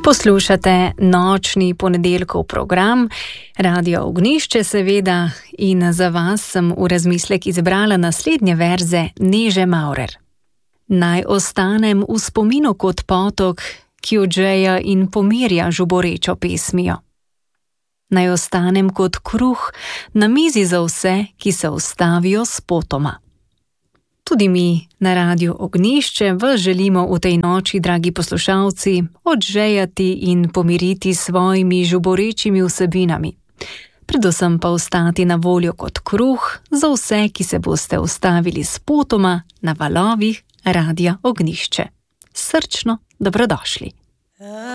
Poslušate nočni ponedeljkov program Radio Ognjišče seveda in za vas sem v razmislek izbrala naslednje verze Neže Maurer. Naj ostanem v spominu kot potok, ki odžeja in pomirja žuborečo pesmijo. Naj ostanem kot kruh na mizi za vse, ki se ustavijo spotoma. Tudi mi na Radiu Ognjišče vas želimo v tej noči, dragi poslušalci, odžejati in pomiriti svojimi žuborečimi vsebinami. Predvsem pa ostati na voljo kot kruh za vse, ki se boste ustavili spotoma na valovih Radia Ognjišče. Srčno dobrodošli.